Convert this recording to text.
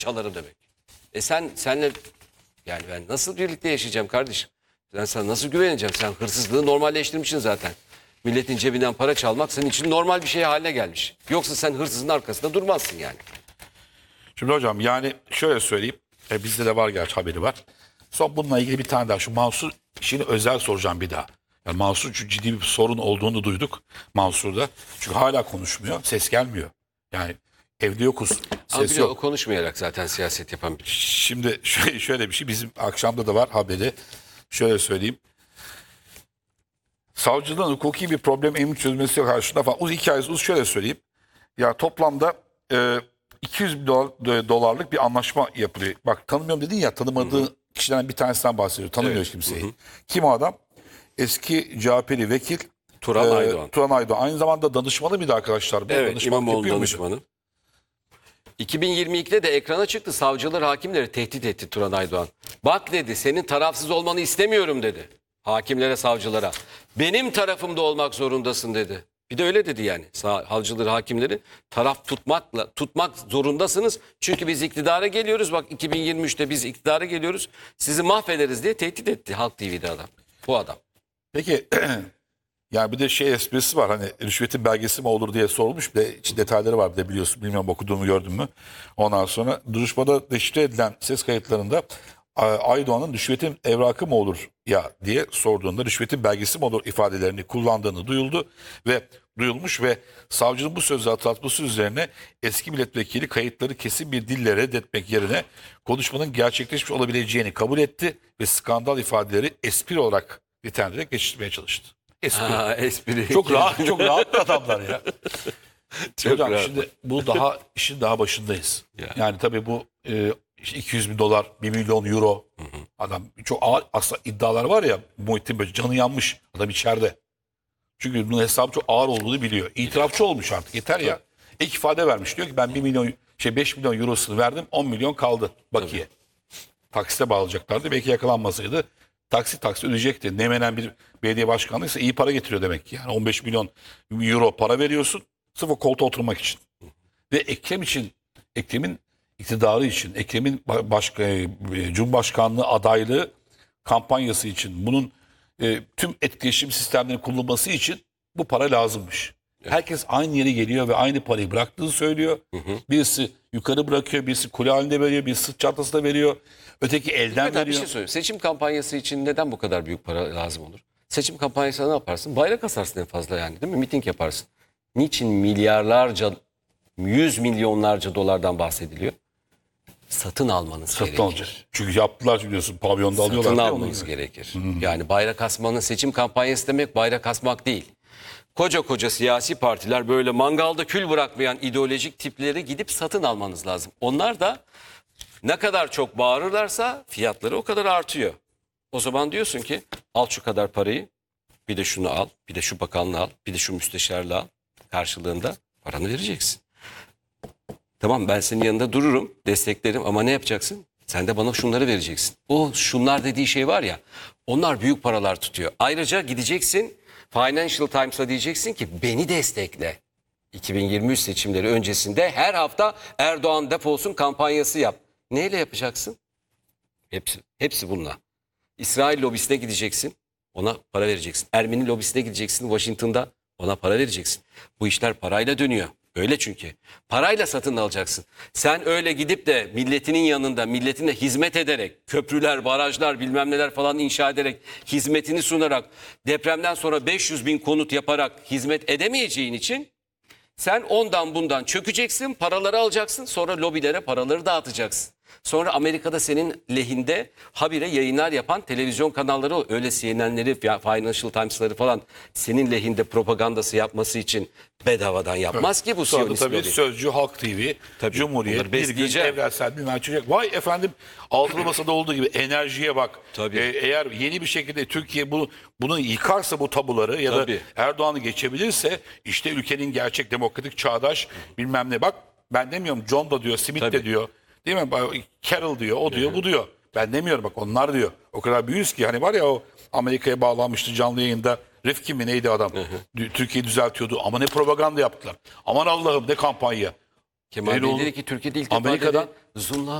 çalarım demek. Senle yani ben nasıl birlikte yaşayacağım kardeşim? Ben sana nasıl güveneceğim? Sen hırsızlığı normalleştirmişsin zaten. Milletin cebinden para çalmak senin için normal bir şey haline gelmiş. Yoksa sen hırsızın arkasında durmazsın yani. Şimdi hocam yani şöyle söyleyeyim. Bizde de var gerçi haberi var. Son bununla ilgili bir tane daha şu Mansur işini özel soracağım bir daha. Yani Mansur çünkü ciddi bir sorun olduğunu duyduk Mansur'da. Çünkü hala konuşmuyor. Ses gelmiyor. Yani evde yokuz. Ama Ses bir de o yok. konuşmayarak zaten siyaset yapan biri. Şimdi şöyle bir şey bizim akşamda da var haberi. Şöyle söyleyeyim. Savcılığın hukuki bir problem emin çözmesi karşısında falan. Hikayesi şöyle söyleyeyim. Ya toplamda 200 bin dolarlık bir anlaşma yapılıyor. Bak tanımıyorum dedin ya, tanımadığı kişilerden bir tanesinden bahsediyor. Tanımıyor Evet. kimseyi. Kim o adam? Eski CHP'li vekil Turan Aydoğan. Turan Aydoğan. Aynı zamanda danışmanı mıydı arkadaşlar? Bu Evet, danışmanlık İmamoğlu yapıyor muydu? danışmanı. 2022'de de ekrana çıktı. Savcılar hakimleri tehdit etti Turan Aydoğan. Bak dedi, senin tarafsız olmanı istemiyorum dedi. Hakimlere, savcılara. Benim tarafımda olmak zorundasın dedi. Bir de öyle dedi yani. Savcıları, hakimleri taraf tutmak zorundasınız. Çünkü biz iktidara geliyoruz. Bak 2023'te biz iktidara geliyoruz. Sizi mahvederiz diye tehdit etti Halk TV'de adam. Bu adam. Peki yani bir de şey esprisi var, hani rüşvetin belgesi mi olur diye sorulmuş, bir de içi detayları var, bir de biliyorsun, bilmiyorum okuduğumu gördün mü. Ondan sonra duruşmada deşifre edilen ses kayıtlarında Aydoğan'ın rüşvetin evrakı mı olur ya diye sorduğunda rüşvetin belgesi mi olur ifadelerini kullandığını duyulmuş ve savcının bu sözü hatırlatması üzerine eski milletvekili kayıtları kesin bir dille reddetmek yerine konuşmanın gerçekleşmiş olabileceğini kabul etti ve skandal ifadeleri espri olarak nitelendirerek geçiştirmeye çalıştı. Espri. Çok rahat, çok rahat adamlar ya. Çok Hocam rahat. şimdi bu işin daha başındayız. Ya. Yani tabii bu işte 200 bin dolar, 1 milyon euro. Adam çok ağır aslında iddialar var ya, Muhittin böyle canı yanmış adam içeride. Çünkü bunun hesabı çok ağır olduğunu biliyor. İtirafçı olmuş artık, yeter ya. İlk ifade vermiş, diyor ki ben 5 milyon eurosunu verdim, 10 milyon kaldı bakiye. Taksite bağlayacaklardı, belki yakalanmasaydı taksit ödeyecekti. Ne menen bir belediye başkanıysa iyi para getiriyor demek ki. Yani 15 milyon euro para veriyorsun sırf o koltuğa oturmak için. Ve Ekrem'in iktidarı için, Ekrem'in Cumhurbaşkanlığı adaylığı kampanyası için, bunun tüm etkileşim sistemlerinin kullanılması için bu para lazımmış. Herkes aynı yere geliyor ve aynı parayı bıraktığını söylüyor. Birisi yukarı bırakıyor, birisi kule halinde veriyor, birisi sırt çantasında veriyor. Öteki elden Bir veriyor. şey söyleyeyim. Seçim kampanyası için neden bu kadar büyük para lazım olur? Seçim kampanyasında ne yaparsın? Bayrak asarsın en fazla yani, değil mi? Miting yaparsın. Niçin milyarlarca, 100 milyonlarca dolardan bahsediliyor? Satın almanız Satın gerekir. alacak. Çünkü yaptılar biliyorsun, pavyonda alıyorlar. Satın değil mi almanız onu? gerekir. Yani bayrak asmanın seçim kampanyası demek bayrak asmak değil. Koca koca siyasi partiler, böyle mangalda kül bırakmayan ideolojik tipleri gidip satın almanız lazım. Onlar da ne kadar çok bağırırlarsa fiyatları o kadar artıyor. O zaman diyorsun ki al şu kadar parayı, bir de şunu al, bir de şu bakanlığı al, bir de şu müsteşarlığı al. Karşılığında paranı vereceksin. Tamam, ben senin yanında dururum, desteklerim ama ne yapacaksın? Sen de bana şunları vereceksin. O şunlar dediği şey var ya, onlar büyük paralar tutuyor. Ayrıca gideceksin Financial Times'a, diyeceksin ki beni destekle. 2023 seçimleri öncesinde her hafta Erdoğan defolsun kampanyası yap. Neyle yapacaksın? Hepsi bununla. İsrail lobisine gideceksin, ona para vereceksin. Ermeni lobisine gideceksin Washington'da, ona para vereceksin. Bu işler parayla dönüyor. Öyle çünkü. Parayla satın alacaksın. Sen öyle gidip de milletinin yanında, milletine hizmet ederek, köprüler, barajlar, bilmem neler falan inşa ederek, hizmetini sunarak, depremden sonra 500 bin konut yaparak hizmet edemeyeceğin için sen ondan bundan çökeceksin, paraları alacaksın, sonra lobilere paraları dağıtacaksın. Sonra Amerika'da senin lehinde habire yayınlar yapan televizyon kanalları, öyle CNN'leri, Financial Times'ları falan senin lehinde propagandası yapması için bedavadan yapmaz ki bu Sonra da Siyonist tabii lobi. Sözcü, Halk TV, Tabii, Cumhuriyet, bunları bir gün besleyeceğim. evrensel bilmem çocuk. Vay efendim, altılı masada olduğu gibi enerjiye bak. Tabii. Eğer yeni bir şekilde Türkiye bunu yıkarsa, bu tabuları ya da Tabii. Erdoğan'ı geçebilirse, işte ülkenin gerçek demokratik çağdaş bilmem ne. Bak ben demiyorum, John da diyor, Smith de Tabii. diyor. Değil mi? Carroll diyor, o diyor, bu diyor. Ben demiyorum, bak onlar diyor. O kadar büyüyüz ki, hani var ya o Amerika'ya bağlanmıştı canlı yayında. Rifkin mi neydi adam? Türkiye'yi düzeltiyordu ama ne propaganda yaptılar. Aman Allah'ım, ne kampanya. Kemal Öyle Bey oldu. dedi ki Türkiye'de ilk defa Amerika'dan dedi, Zoom'la